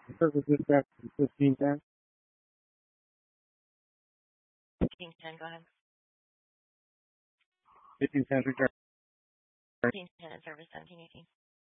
Service dispatch 1510. 1510, go ahead. 1510 return. 1510 in service 1718.